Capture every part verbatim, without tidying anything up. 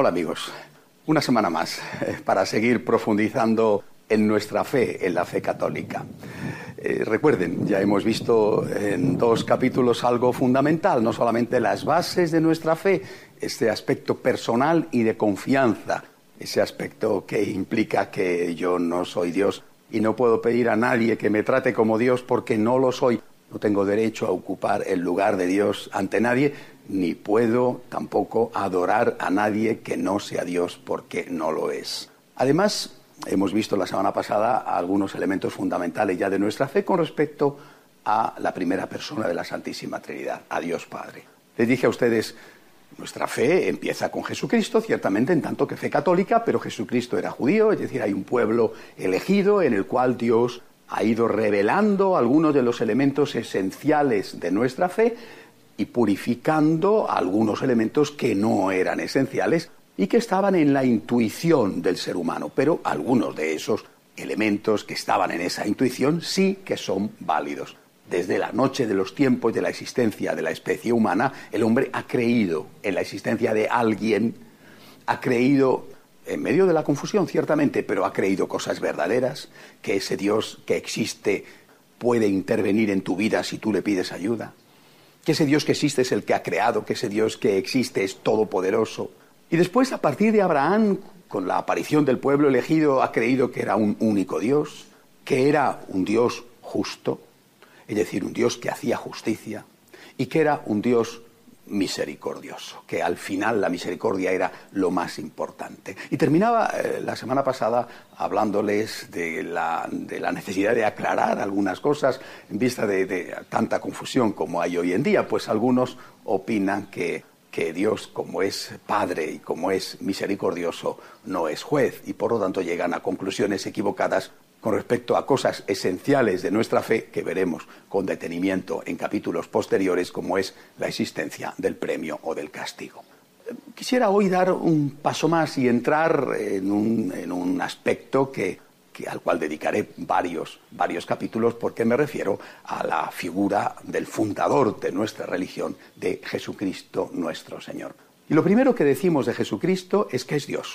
Hola amigos, una semana más eh, para seguir profundizando en nuestra fe, en la fe católica. Eh, recuerden, ya hemos visto en dos capítulos algo fundamental, no solamente las bases de nuestra fe, este aspecto personal y de confianza, ese aspecto que implica que yo no soy Dios y no puedo pedir a nadie que me trate como Dios porque no lo soy. No tengo derecho a ocupar el lugar de Dios ante nadie, ni puedo tampoco adorar a nadie que no sea Dios porque no lo es. Además, hemos visto la semana pasada algunos elementos fundamentales ya de nuestra fe con respecto a la primera persona de la Santísima Trinidad, a Dios Padre. Les dije a ustedes, nuestra fe empieza con Jesucristo, ciertamente en tanto que fe católica, pero Jesucristo era judío, es decir, hay un pueblo elegido en el cual Dios ha ido revelando algunos de los elementos esenciales de nuestra fe y purificando algunos elementos que no eran esenciales y que estaban en la intuición del ser humano. Pero algunos de esos elementos que estaban en esa intuición sí que son válidos. Desde la noche de los tiempos de la existencia de la especie humana, el hombre ha creído en la existencia de alguien, ha creído en medio de la confusión, ciertamente, pero ha creído cosas verdaderas, que ese Dios que existe puede intervenir en tu vida si tú le pides ayuda, que ese Dios que existe es el que ha creado, que ese Dios que existe es todopoderoso. Y después, a partir de Abraham, con la aparición del pueblo elegido, ha creído que era un único Dios, que era un Dios justo, es decir, un Dios que hacía justicia, y que era un Dios misericordioso, que al final la misericordia era lo más importante. Y terminaba eh, la semana pasada hablándoles de la, de la necesidad de aclarar algunas cosas en vista de, de tanta confusión como hay hoy en día, pues algunos opinan que, que Dios, como es Padre y como es misericordioso, no es juez, y por lo tanto llegan a conclusiones equivocadas con respecto a cosas esenciales de nuestra fe que veremos con detenimiento en capítulos posteriores, como es la existencia del premio o del castigo. Quisiera hoy dar un paso más y entrar en un, en un aspecto que, que, al cual dedicaré varios, varios capítulos, porque me refiero a la figura del fundador de nuestra religión, de Jesucristo nuestro Señor. Y lo primero que decimos de Jesucristo es que es Dios.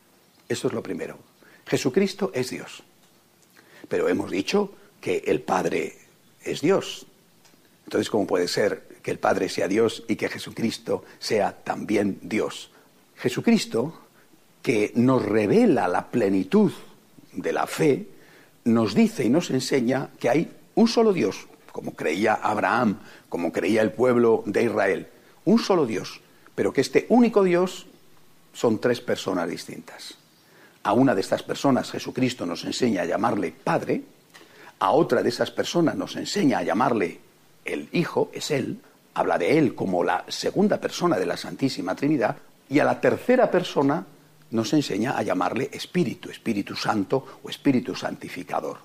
Eso es lo primero. Jesucristo es Dios. Pero hemos dicho que el Padre es Dios. Entonces, ¿cómo puede ser que el Padre sea Dios y que Jesucristo sea también Dios? Jesucristo, que nos revela la plenitud de la fe, nos dice y nos enseña que hay un solo Dios, como creía Abraham, como creía el pueblo de Israel. Un solo Dios, pero que este único Dios son tres personas distintas. A una de estas personas Jesucristo nos enseña a llamarle Padre, a otra de esas personas nos enseña a llamarle el Hijo, es Él, habla de Él como la segunda persona de la Santísima Trinidad, y a la tercera persona nos enseña a llamarle Espíritu, Espíritu Santo o Espíritu Santificador.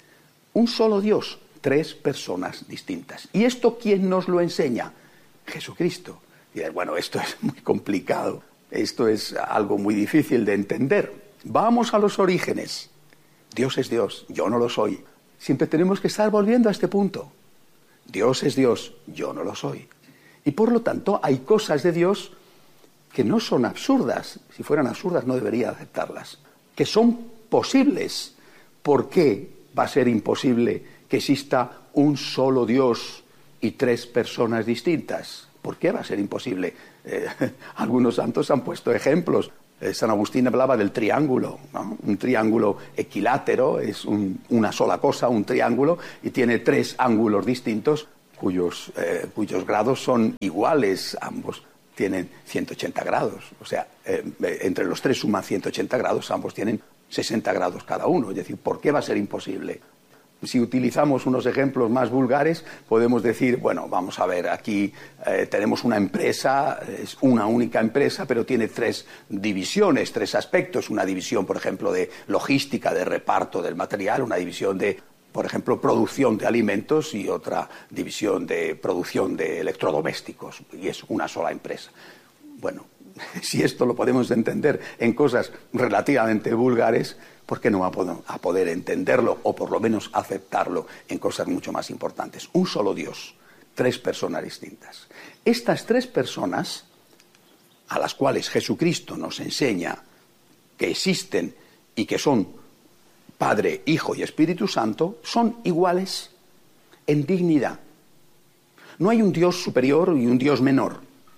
Un solo Dios, tres personas distintas. ¿Y esto quién nos lo enseña? Jesucristo. Y dirás, bueno, esto es muy complicado, esto es algo muy difícil de entender. Vamos a los orígenes. Dios es Dios, yo no lo soy. Siempre tenemos que estar volviendo a este punto. Dios es Dios, yo no lo soy. Y por lo tanto hay cosas de Dios que no son absurdas. Si fueran absurdas no debería aceptarlas. Que son posibles. ¿Por qué va a ser imposible que exista un solo Dios y tres personas distintas? ¿Por qué va a ser imposible? Eh, algunos santos han puesto ejemplos. San Agustín hablaba del triángulo, ¿no? Un triángulo equilátero, es un, una sola cosa, un triángulo, y tiene tres ángulos distintos cuyos, eh, cuyos grados son iguales, ambos tienen ciento ochenta grados. O sea, eh, entre los tres suman ciento ochenta grados, ambos tienen sesenta grados cada uno. Es decir, ¿por qué va a ser imposible? Si utilizamos unos ejemplos más vulgares, podemos decir, bueno, vamos a ver, aquí eh, tenemos una empresa, es una única empresa, pero tiene tres divisiones, tres aspectos. Una división, por ejemplo, de logística, de reparto del material, una división de, por ejemplo, producción de alimentos y otra división de producción de electrodomésticos, y es una sola empresa. Bueno, si esto lo podemos entender en cosas relativamente vulgares, ¿por qué no va a poder entenderlo o por lo menos aceptarlo en cosas mucho más importantes? Un solo Dios, tres personas distintas. Estas tres personas a las cuales Jesucristo nos enseña que existen y que son Padre, Hijo y Espíritu Santo, son iguales en dignidad. No hay un Dios superior y un Dios menor.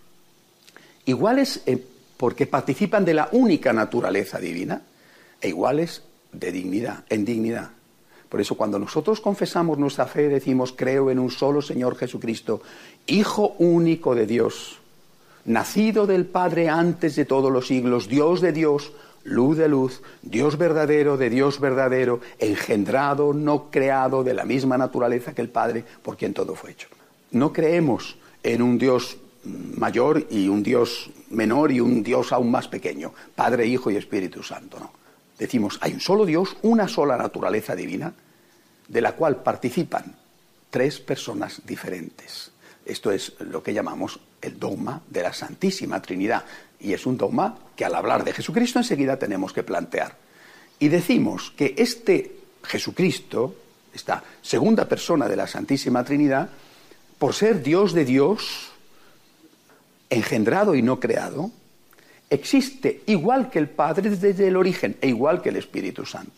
Iguales eh, porque participan de la única naturaleza divina, e iguales de dignidad, en dignidad. Por eso cuando nosotros confesamos nuestra fe decimos: creo en un solo Señor Jesucristo, Hijo único de Dios, nacido del Padre antes de todos los siglos, Dios de Dios, luz de luz, Dios verdadero de Dios verdadero, engendrado, no creado, de la misma naturaleza que el Padre, por quien todo fue hecho. No creemos en un Dios mayor y un Dios menor y un Dios aún más pequeño, Padre, Hijo y Espíritu Santo, no. Decimos, hay un solo Dios, una sola naturaleza divina, de la cual participan tres personas diferentes. Esto es lo que llamamos el dogma de la Santísima Trinidad. Y es un dogma que al hablar de Jesucristo enseguida tenemos que plantear. Y decimos que este Jesucristo, esta segunda persona de la Santísima Trinidad, por ser Dios de Dios, engendrado y no creado, existe igual que el Padre desde el origen e igual que el Espíritu Santo.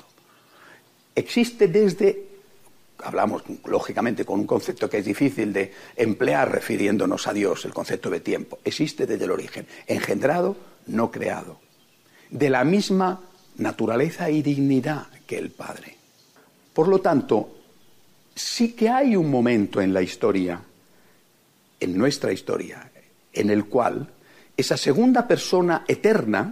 Existe desde, hablamos lógicamente con un concepto que es difícil de emplear refiriéndonos a Dios, el concepto de tiempo. Existe desde el origen, engendrado, no creado, de la misma naturaleza y dignidad que el Padre. Por lo tanto, sí que hay un momento en la historia, en nuestra historia, en el cual esa segunda persona eterna,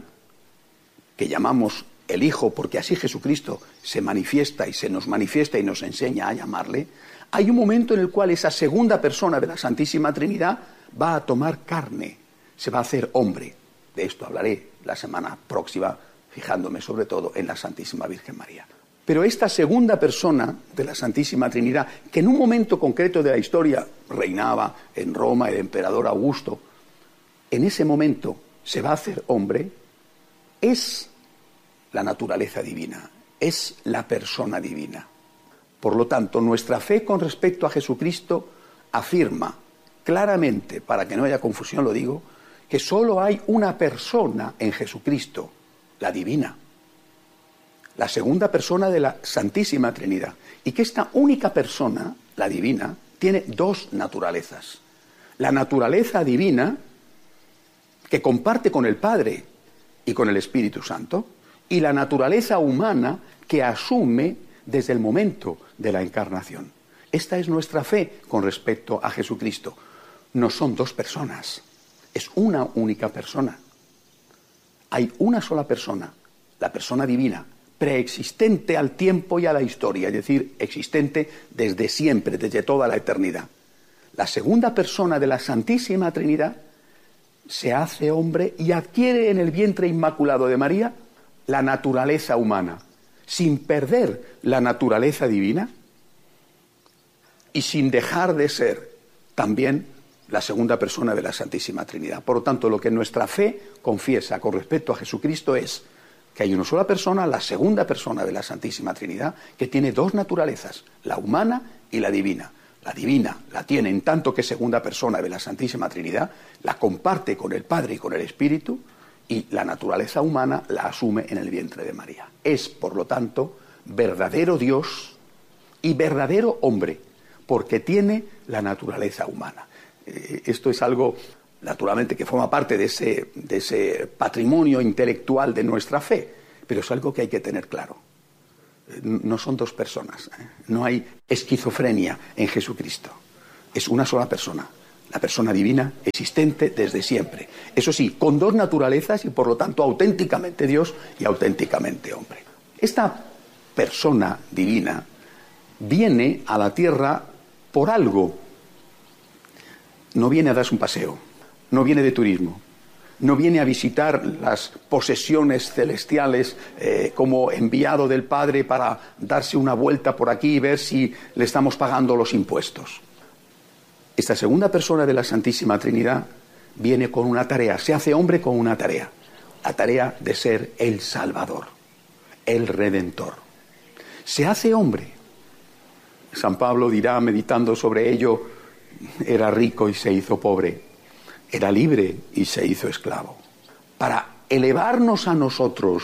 que llamamos el Hijo, porque así Jesucristo se manifiesta y se nos manifiesta y nos enseña a llamarle, hay un momento en el cual esa segunda persona de la Santísima Trinidad va a tomar carne, se va a hacer hombre. De esto hablaré la semana próxima, fijándome sobre todo en la Santísima Virgen María. Pero esta segunda persona de la Santísima Trinidad, que en un momento concreto de la historia reinaba en Roma el emperador Augusto, en ese momento se va a hacer hombre, es la naturaleza divina, es la persona divina. Por lo tanto, nuestra fe con respecto a Jesucristo afirma claramente, para que no haya confusión lo digo, que solo hay una persona en Jesucristo, la divina, la segunda persona de la Santísima Trinidad, y que esta única persona, la divina, tiene dos naturalezas. La naturaleza divina, que comparte con el Padre y con el Espíritu Santo, y la naturaleza humana que asume desde el momento de la encarnación. Esta es nuestra fe con respecto a Jesucristo. No son dos personas, es una única persona. Hay una sola persona, la persona divina, preexistente al tiempo y a la historia, es decir, existente desde siempre, desde toda la eternidad. La segunda persona de la Santísima Trinidad se hace hombre y adquiere en el vientre inmaculado de María la naturaleza humana, sin perder la naturaleza divina y sin dejar de ser también la segunda persona de la Santísima Trinidad. Por lo tanto, lo que nuestra fe confiesa con respecto a Jesucristo es que hay una sola persona, la segunda persona de la Santísima Trinidad, que tiene dos naturalezas, la humana y la divina. La divina la tiene en tanto que segunda persona de la Santísima Trinidad, la comparte con el Padre y con el Espíritu, y la naturaleza humana la asume en el vientre de María. Es, por lo tanto, verdadero Dios y verdadero hombre, porque tiene la naturaleza humana. Eh, esto es algo, naturalmente, que forma parte de ese, de ese patrimonio intelectual de nuestra fe, pero es algo que hay que tener claro. No son dos personas, ¿eh? No hay esquizofrenia en Jesucristo. Es una sola persona, la persona divina existente desde siempre. Eso sí, con dos naturalezas y por lo tanto auténticamente Dios y auténticamente hombre. Esta persona divina viene a la tierra por algo. No viene a darse un paseo, no viene de turismo. No viene a visitar las posesiones celestiales eh, como enviado del Padre para darse una vuelta por aquí y ver si le estamos pagando los impuestos. Esta segunda persona de la Santísima Trinidad viene con una tarea, se hace hombre con una tarea, la tarea de ser el Salvador, el Redentor. Se hace hombre. San Pablo dirá, meditando sobre ello, era rico y se hizo pobre. Era libre y se hizo esclavo. para elevarnos a nosotros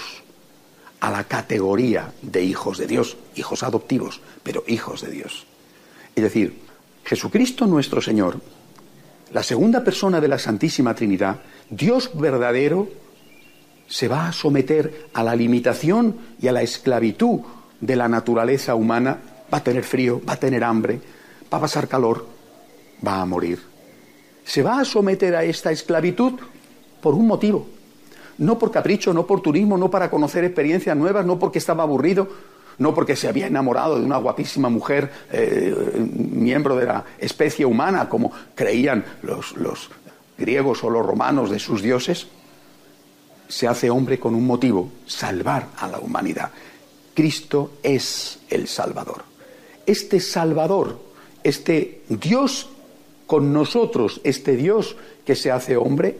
a la categoría de hijos de Dios, hijos adoptivos, pero hijos de Dios. Es decir, Jesucristo nuestro Señor, la segunda persona de la Santísima Trinidad, Dios verdadero, se va a someter a la limitación y a la esclavitud de la naturaleza humana. Va a tener frío, va a tener hambre, va a pasar calor, va a morir. Se va a someter a esta esclavitud por un motivo. No por capricho, no por turismo, no para conocer experiencias nuevas, no porque estaba aburrido, no porque se había enamorado de una guapísima mujer, eh, miembro de la especie humana, como creían los, los griegos o los romanos de sus dioses. Se hace hombre con un motivo: salvar a la humanidad. Cristo es el Salvador. Este Salvador, este Dios con nosotros, este Dios que se hace hombre,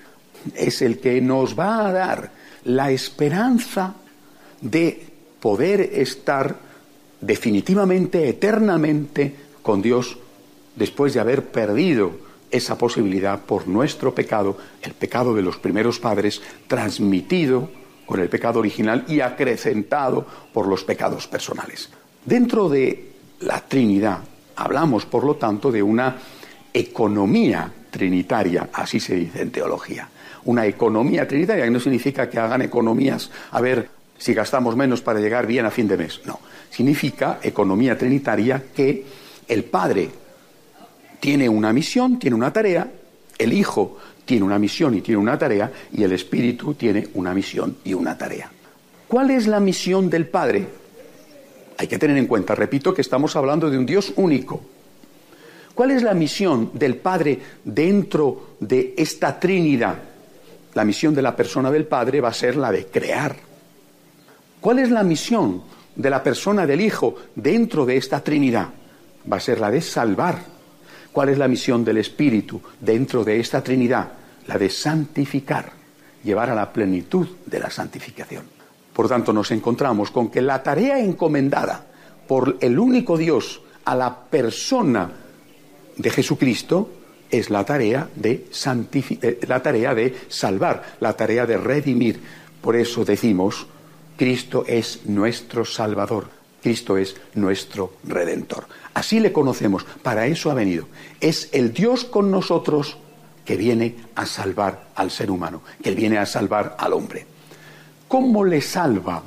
es el que nos va a dar la esperanza de poder estar definitivamente, eternamente con Dios, después de haber perdido esa posibilidad por nuestro pecado, el pecado de los primeros padres, transmitido con el pecado original y acrecentado por los pecados personales. Dentro de la Trinidad hablamos, por lo tanto, de una economía trinitaria, así se dice en teología. Una economía trinitaria, que no significa que hagan economías a ver si gastamos menos para llegar bien a fin de mes. No, significa economía trinitaria que el Padre tiene una misión, tiene una tarea, el Hijo tiene una misión y tiene una tarea, y el Espíritu tiene una misión y una tarea. ¿Cuál es la misión del Padre? Hay que tener en cuenta, repito, que estamos hablando de un Dios único. ¿Cuál es la misión del Padre dentro de esta Trinidad? La misión de la persona del Padre va a ser la de crear. ¿Cuál es la misión de la persona del Hijo dentro de esta Trinidad? Va a ser la de salvar. ¿Cuál es la misión del Espíritu dentro de esta Trinidad? La de santificar, llevar a la plenitud de la santificación. Por tanto, nos encontramos con que la tarea encomendada por el único Dios a la persona de Jesucristo es la tarea de santificar, la tarea de salvar, la tarea de redimir. Por eso decimos, Cristo es nuestro Salvador, Cristo es nuestro Redentor. Así le conocemos, para eso ha venido. Es el Dios con nosotros que viene a salvar al ser humano, que viene a salvar al hombre. ¿Cómo le salva?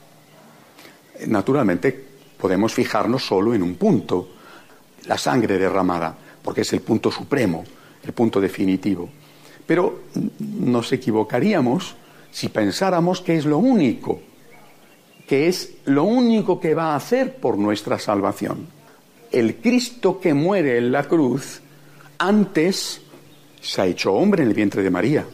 Naturalmente, podemos fijarnos solo en un punto, la sangre derramada, porque es el punto supremo, el punto definitivo. Pero nos equivocaríamos si pensáramos que es lo único, que es lo único que va a hacer por nuestra salvación. El Cristo que muere en la cruz, antes se ha hecho hombre en el vientre de María.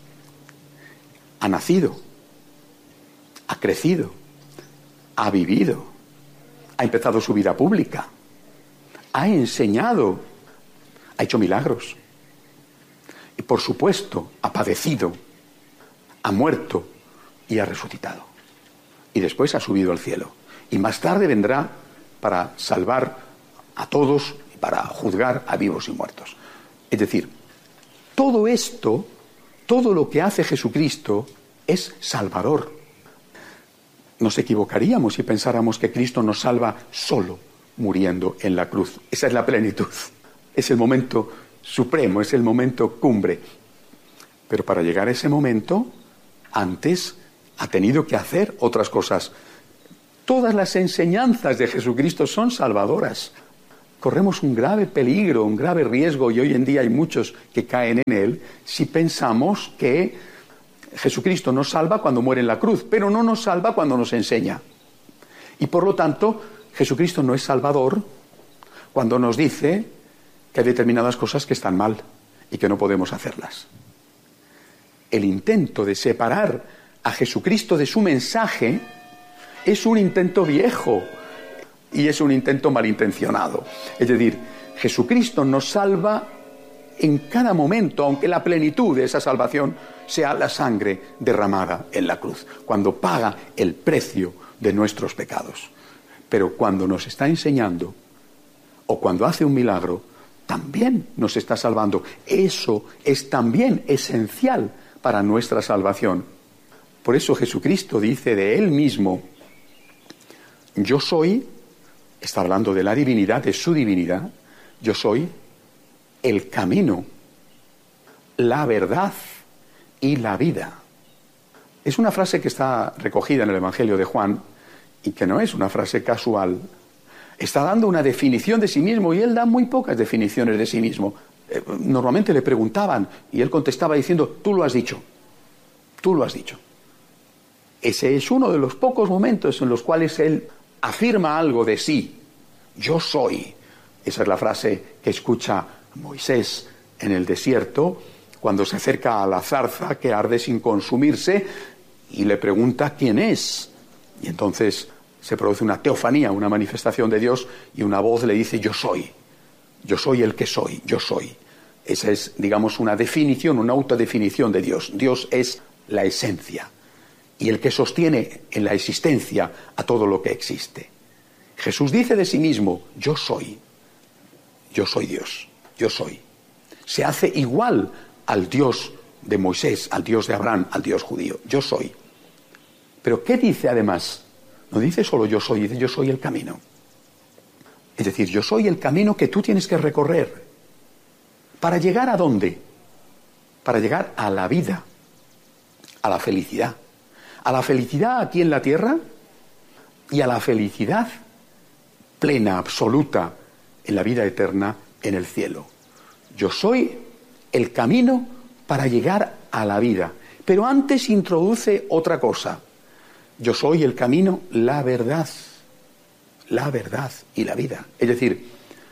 Ha nacido, ha crecido, ha vivido, ha empezado su vida pública, ha enseñado, ha hecho milagros. Y por supuesto, ha padecido, ha muerto y ha resucitado. Y después ha subido al cielo. Y más tarde vendrá para salvar a todos y para juzgar a vivos y muertos. Es decir, todo esto, todo lo que hace Jesucristo es salvador. Nos equivocaríamos si pensáramos que Cristo nos salva solo muriendo en la cruz. Esa es la plenitud. Es el momento supremo, es el momento cumbre. Pero para llegar a ese momento, antes ha tenido que hacer otras cosas. Todas las enseñanzas de Jesucristo son salvadoras. Corremos un grave peligro, un grave riesgo, y hoy en día hay muchos que caen en él, si pensamos que Jesucristo nos salva cuando muere en la cruz, pero no nos salva cuando nos enseña. Y por lo tanto, Jesucristo no es salvador cuando nos dice que hay determinadas cosas que están mal y que no podemos hacerlas. El intento de separar a Jesucristo de su mensaje es un intento viejo y es un intento malintencionado. Es decir, Jesucristo nos salva en cada momento, aunque la plenitud de esa salvación sea la sangre derramada en la cruz, cuando paga el precio de nuestros pecados. Pero cuando nos está enseñando o cuando hace un milagro, también nos está salvando. Eso es también esencial para nuestra salvación. Por eso Jesucristo dice de Él mismo, yo soy, está hablando de la divinidad, de su divinidad, yo soy el camino, la verdad y la vida. Es una frase que está recogida en el Evangelio de Juan y que no es una frase casual. Está dando una definición de sí mismo y Él da muy pocas definiciones de sí mismo. Eh, normalmente le preguntaban y Él contestaba diciendo, tú lo has dicho, tú lo has dicho. Ese es uno de los pocos momentos en los cuales Él afirma algo de sí. Yo soy. Esa es la frase que escucha Moisés en el desierto cuando se acerca a la zarza que arde sin consumirse y le pregunta quién es. Y entonces se produce una teofanía, una manifestación de Dios y una voz le dice yo soy. Yo soy el que soy, yo soy. Esa es, digamos, una definición, una autodefinición de Dios. Dios es la esencia y el que sostiene en la existencia a todo lo que existe. Jesús dice de sí mismo, yo soy, yo soy Dios, yo soy. Se hace igual al Dios de Moisés, al Dios de Abraham, al Dios judío, yo soy. Pero ¿qué dice además? No dice solo yo soy, dice yo soy el camino. Es decir, yo soy el camino que tú tienes que recorrer. ¿Para llegar a dónde? Para llegar a la vida, a la felicidad. A la felicidad aquí en la tierra y a la felicidad plena, absoluta, en la vida eterna en el cielo. Yo soy el camino para llegar a la vida. Pero antes introduce otra cosa. Yo soy el camino, la verdad. La verdad y la vida. Es decir,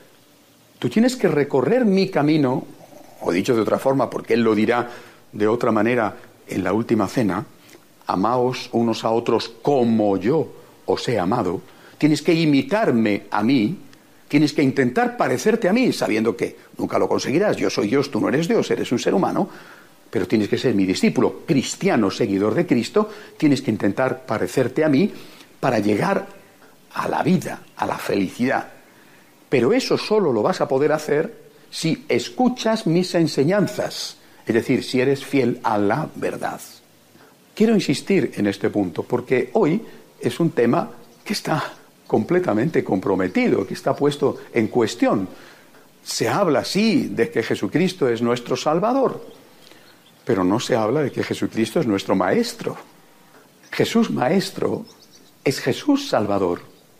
tú tienes que recorrer mi camino, o dicho de otra forma, porque Él lo dirá de otra manera en la última cena, amaos unos a otros como yo os he amado. Tienes que imitarme a mí, tienes que intentar parecerte a mí, sabiendo que nunca lo conseguirás. Yo soy Dios, tú no eres Dios, eres un ser humano, pero tienes que ser mi discípulo, cristiano, seguidor de Cristo. Tienes que intentar parecerte a mí para llegar a la vida, a la felicidad. Pero eso solo lo vas a poder hacer si escuchas mis enseñanzas, es decir, si eres fiel a la verdad. Quiero insistir en este punto porque hoy es un tema que está completamente comprometido, que está puesto en cuestión. Se habla, sí, de que Jesucristo es nuestro Salvador, pero no se habla de que Jesucristo es nuestro Maestro. Jesús Maestro es Jesús Salvador.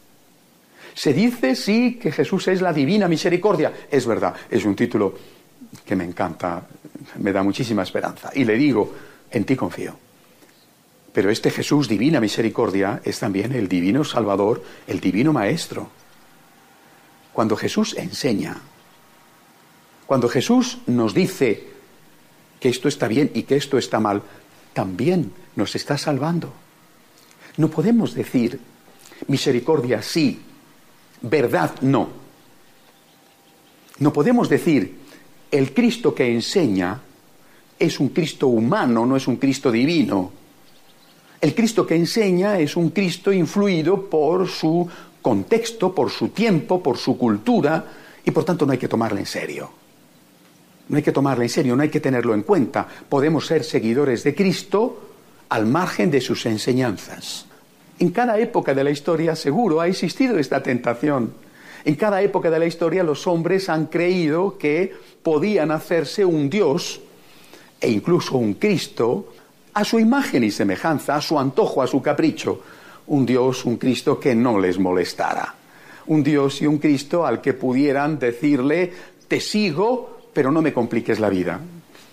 Se dice, sí, que Jesús es la divina misericordia. Es verdad, es un título que me encanta, me da muchísima esperanza. Y le digo, en ti confío. Pero este Jesús, divina misericordia, es también el divino Salvador, el divino Maestro. Cuando Jesús enseña, cuando Jesús nos dice que esto está bien y que esto está mal, también nos está salvando. No podemos decir misericordia sí, verdad no. No podemos decir el Cristo que enseña es un Cristo humano, no es un Cristo divino. El Cristo que enseña es un Cristo influido por su contexto, por su tiempo, por su cultura, y por tanto no hay que tomarle en serio. No hay que tomarle en serio, no hay que tenerlo en cuenta. Podemos ser seguidores de Cristo al margen de sus enseñanzas. En cada época de la historia seguro ha existido esta tentación. En cada época de la historia los hombres han creído que podían hacerse un Dios e incluso un Cristo a su imagen y semejanza, a su antojo, a su capricho. Un Dios, un Cristo que no les molestara. Un Dios y un Cristo al que pudieran decirle, te sigo, pero no me compliques la vida.